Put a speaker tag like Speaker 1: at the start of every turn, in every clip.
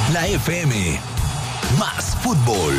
Speaker 1: La FM. Más fútbol.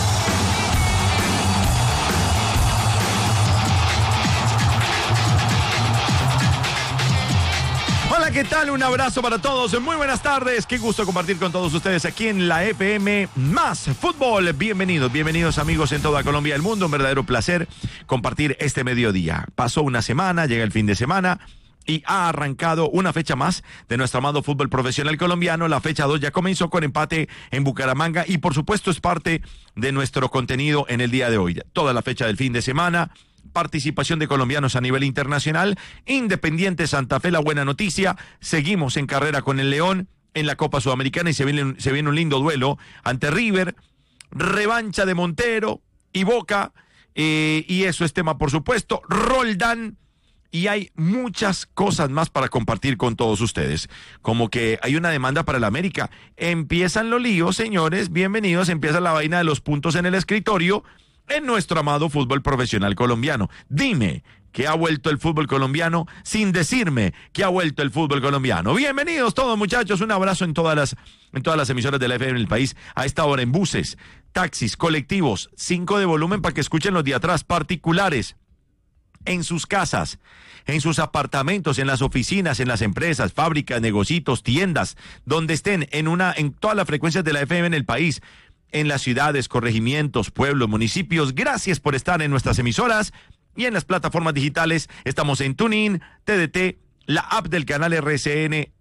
Speaker 2: Hola, ¿qué tal? Un abrazo para todos. Muy buenas tardes. Qué gusto compartir con todos ustedes aquí en la FM Más Fútbol. Bienvenidos amigos en toda Colombia y el mundo. Un verdadero placer compartir este mediodía. Pasó una semana, llega el fin de semana y ha arrancado una fecha más de nuestro amado fútbol profesional colombiano. La fecha 2 ya comenzó con empate en Bucaramanga y por supuesto es parte de nuestro contenido en el día de hoy. Toda la fecha del fin de semana, participación de colombianos a nivel internacional. Independiente Santa Fe, la buena noticia. Seguimos en carrera con el León en la Copa Sudamericana y se viene un lindo duelo ante River. Revancha de Montero y Boca. Y eso es tema, por supuesto. Roldán. Y hay muchas cosas más para compartir con todos ustedes. Como que hay una demanda para el América. Empiezan los líos, señores. Bienvenidos. Empieza la vaina de los puntos en el escritorio en nuestro amado fútbol profesional colombiano. Dime que ha vuelto el fútbol colombiano sin decirme que ha vuelto el fútbol colombiano. Bienvenidos todos, muchachos. Un abrazo en todas las emisoras de la FM en el país. A esta hora en buses, taxis, colectivos, 5 de volumen para que escuchen los de atrás, particulares, en sus casas, en sus apartamentos, en las oficinas, en las empresas, fábricas, negocios, tiendas, donde estén, en todas las frecuencias de la FM en el país, en las ciudades, corregimientos, pueblos, municipios. Gracias por estar en nuestras emisoras y en las plataformas digitales. Estamos en TuneIn, TDT, la app del canal RCN,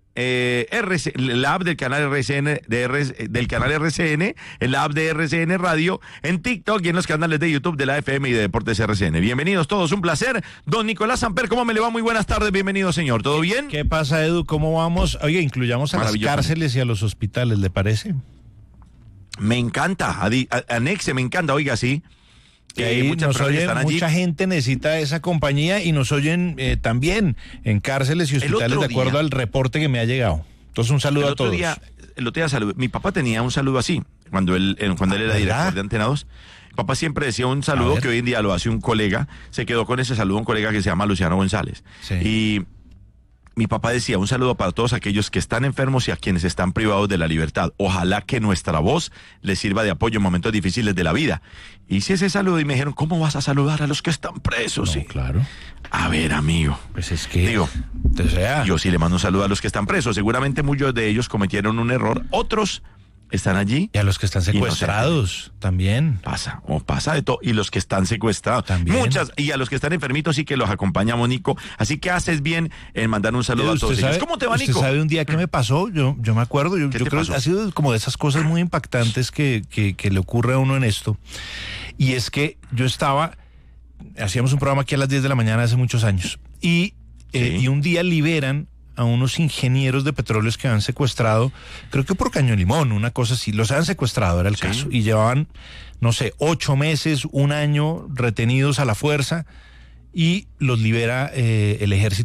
Speaker 2: la app del canal RCN, del canal RCN, en la app de RCN Radio, en TikTok y en los canales de YouTube de la FM y de Deportes RCN. Bienvenidos todos, un placer. Don Nicolás Samper, ¿cómo me le va? Muy buenas tardes, bienvenido, señor. ¿Todo bien?
Speaker 3: ¿Qué pasa, Edu? ¿Cómo vamos? Oye, incluyamos a las cárceles y a los hospitales, ¿le parece?
Speaker 2: Me encanta, anexe, me encanta, oiga, sí.
Speaker 3: Mucha gente necesita esa compañía y nos oyen también en cárceles y hospitales de acuerdo al reporte que me ha llegado. Entonces un saludo a todos.
Speaker 2: El otro día salud. Mi papá tenía un saludo así cuando él era director de Antena 2. Mi papá siempre decía un saludo que hoy en día lo hace un colega. Se quedó con ese saludo un colega que se llama Luciano González. Sí. Y mi papá decía un saludo para todos aquellos que están enfermos y a quienes están privados de la libertad. Ojalá que nuestra voz les sirva de apoyo en momentos difíciles de la vida. Hice ese saludo y me dijeron, ¿cómo vas a saludar a los que están presos?
Speaker 3: No, claro.
Speaker 2: A ver, amigo.
Speaker 3: Pues es que...
Speaker 2: yo sí le mando un saludo a los que están presos. Seguramente muchos de ellos cometieron un error. Otros están allí.
Speaker 3: Y a los que están secuestrados también.
Speaker 2: Pasa de todo. Y los que están secuestrados. También. Y a los que están enfermitos sí que los acompañamos, Nico. Así que haces bien en mandar un saludo a todos ellos. ¿Cómo te va, Nico?
Speaker 3: ¿Usted sabe un día qué me pasó? Yo me acuerdo. Yo creo que ha sido como de esas cosas muy impactantes que le ocurre a uno en esto. Y es que hacíamos un programa aquí a las 10 de la mañana hace muchos años. Y un día liberan a unos ingenieros de petróleos que han secuestrado, creo que por Caño Limón, una cosa así, los han secuestrado, era el caso, y llevaban, 8 meses, un año retenidos a la fuerza, y los libera el ejército